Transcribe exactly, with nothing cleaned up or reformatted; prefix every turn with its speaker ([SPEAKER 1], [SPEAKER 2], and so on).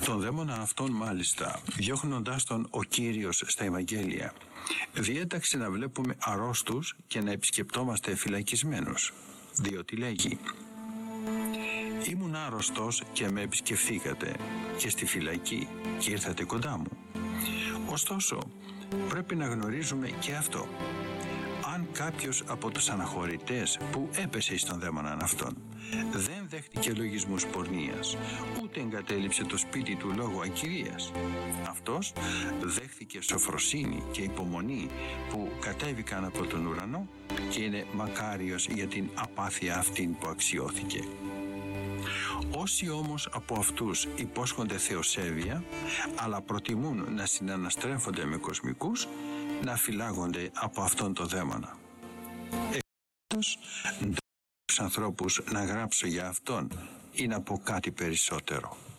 [SPEAKER 1] Τον δαίμονα αυτόν μάλιστα, διώχνοντάς τον ο Κύριος στα Ευαγγέλια, διέταξε να βλέπουμε αρρώστους και να επισκεπτόμαστε φυλακισμένους, διότι λέγει «Ήμουν άρρωστος και με επισκεφθήκατε και στη φυλακή και ήρθατε κοντά μου». Ωστόσο, πρέπει να γνωρίζουμε και αυτό. Αν κάποιος από τους αναχωρητές που έπεσε στον δαίμοναν αυτόν δεν δέχτηκε λογισμούς πορνείας, ούτε εγκατέλειψε το σπίτι του λόγω ακυρίας, αυτός δέχτηκε σοφροσύνη και υπομονή που κατέβηκαν από τον ουρανό και είναι μακάριος για την απάθεια αυτήν που αξιώθηκε. Όσοι όμως από αυτούς υπόσχονται θεοσέβεια, αλλά προτιμούν να συναναστρέφονται με κοσμικούς, να φυλάγονται από αυτόν το δαίμονα. Εκτός τους ανθρώπους να γράψω για αυτόν ή να πω κάτι περισσότερο.